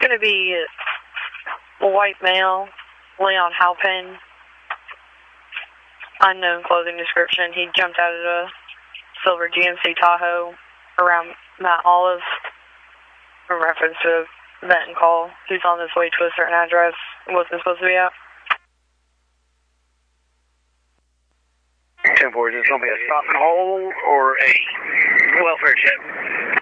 going to be a white male, Leon Halpin, unknown clothing description. He jumped out of a silver GMC Tahoe around Mount Olive in reference to a vent and call. He's on his way to a certain address. Wasn't supposed to be out. 10-4, is this going to be a stop and hold or a welfare check?